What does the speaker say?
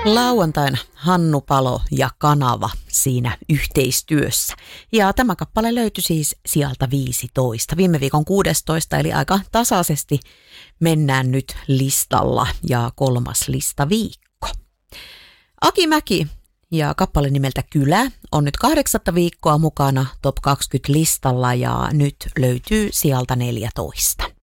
Lauantaina Hannu Palo ja Kanava siinä yhteistyössä. Ja tämä kappale löytyi siis sieltä 15. Viime viikon 16, eli aika tasaisesti mennään nyt listalla ja 3. listaviikko. Aki Mäki ja kappale nimeltä Kylä on nyt 8. viikkoa mukana Top 20 listalla ja nyt löytyy sieltä 14.